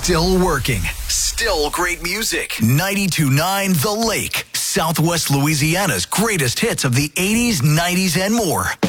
Still working. Still great music. 92.9 The Lake. Southwest Louisiana's greatest hits of the 80s, 90s, and more.